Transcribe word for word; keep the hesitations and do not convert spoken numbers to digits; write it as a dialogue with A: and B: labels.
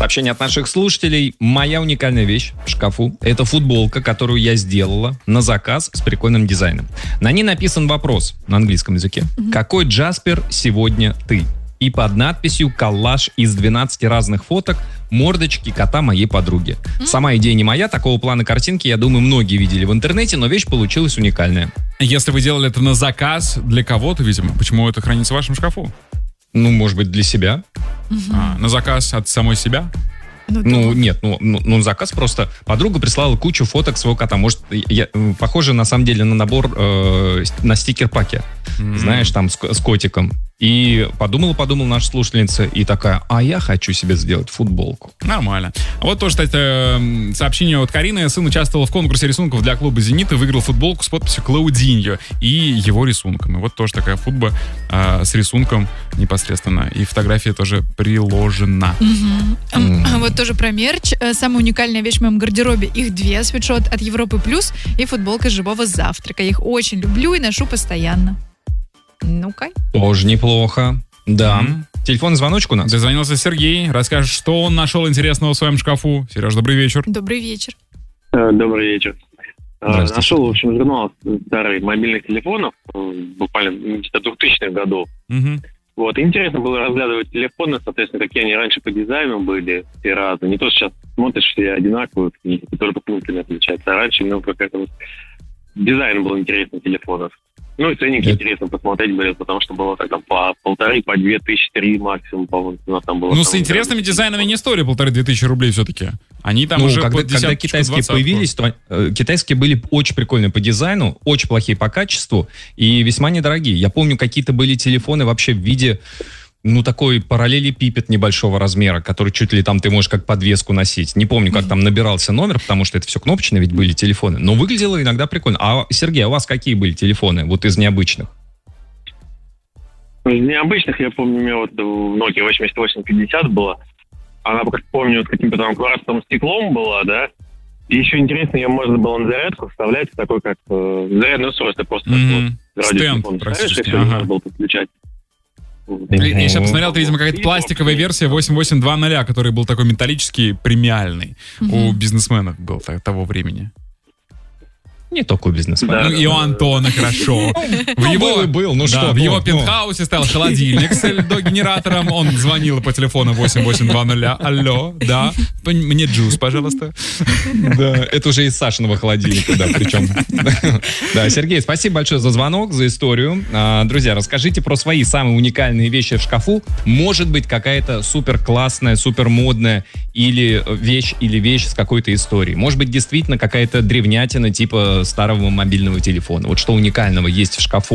A: Сообщение от наших слушателей. Моя уникальная вещь в шкафу — это футболка, которую я сделала на заказ с прикольным дизайном. На ней написан вопрос на английском языке. Mm-hmm. Какой Джаспер сегодня ты? И под надписью коллаж из двенадцати разных фоток мордочки кота моей подруги. Mm-hmm. Сама идея не моя, такого плана картинки, я думаю, многие видели в интернете, но вещь получилась уникальная.
B: Если вы делали это на заказ для кого-то, видимо, почему это хранится в вашем шкафу?
A: Ну, может быть, для себя.
B: Mm-hmm. А, на заказ от самой себя?
A: Ну, ну нет, ну, ну, ну заказ просто. Подруга прислала кучу фоток своего кота. Может, я, похоже на самом деле на набор, э, на стикер-паке. Mm-hmm. Знаешь, там с, с котиком. И подумала-подумала наша слушательница и такая: а я хочу себе сделать футболку.
B: Нормально. А вот тоже, кстати, сообщение от Карины. Сын участвовал в конкурсе рисунков для клуба «Зенит» и выиграл футболку с подписью «Клаудиньо» и его рисунком. И вот тоже такая футба э, с рисунком непосредственно. И фотография тоже приложена.
C: Mm-hmm. Mm-hmm. А вот тоже про мерч. Самая уникальная вещь в моем гардеробе. Их две. Свитшот от Европы Плюс и футболка с живого завтрака. Я их очень люблю и ношу постоянно. Ну-ка.
A: Тоже неплохо. Да. Mm-hmm. Телефонный звоночек у нас.
B: Дозвонился Сергей. Расскажешь, что он нашел интересного в своем шкафу. Сереж, добрый вечер.
C: Добрый вечер.
D: Добрый вечер. Нашел, в общем, журнал старых мобильных телефонов, буквально где-то двухтысячных годов. Mm-hmm. Вот. И интересно было разглядывать телефоны, соответственно, какие они раньше по дизайну были, все разные. Не то, что сейчас смотришь, все одинаковые, только пунктами отличаются. А раньше, ну, какая-то вот дизайн был интересный телефонов. Ну, и ценники это... интересно посмотреть были, потому что было так, там, по полторы, по две тысячи, три максимум, по-моему. У нас там было,
B: ну,
D: там,
B: с интересными там, дизайнами не стоили полторы-две тысячи рублей все-таки. Они там
A: ну,
B: уже
A: когда,
B: по десятку,
A: когда китайские двадцатку появились, то э, китайские были очень прикольные по дизайну, очень плохие по качеству и весьма недорогие. Я помню, какие-то были телефоны вообще в виде, ну, такой параллелепипед небольшого размера, который чуть ли там ты можешь как подвеску носить. Не помню, как там набирался номер, потому что это все кнопочные ведь были телефоны. Но выглядело иногда прикольно. А, Сергей, а у вас какие были телефоны, вот из необычных?
D: Из необычных, я помню, у меня вот Nokia восемьдесят восемь пятьдесят была. Она, как помню, каким-то там квадратным стеклом была, да? И еще интересно, ее можно было на зарядку вставлять в такой, как э, зарядное устройство, просто mm-hmm. вот,
B: стенд, практически.
D: Ага. Можно было подключать.
B: Я сейчас посмотрел, это, видимо, какая-то пластиковая версия восемь восемь два ноль, который был такой металлический, премиальный. Mm-hmm. У бизнесменов был того времени.
A: Не только у бизнесмена.
B: Ну, и у Антона хорошо. В его,
A: был, ну
B: да,
A: что.
B: В его пентхаусе стоял холодильник с льдогенератором. Он звонил по телефону восемь восемь два ноль. Алло, да, мне джуз, пожалуйста.
A: Да, это уже из Сашиного холодильника, да, причем. Да, Сергей, спасибо большое за звонок, за историю. Друзья, расскажите про свои самые уникальные вещи в шкафу. Может быть, какая-то супер классная, супер модная или вещь, или вещь с какой-то историей. Может быть, действительно какая-то древнятина, типа старого мобильного телефона. Вот что уникального есть в шкафу.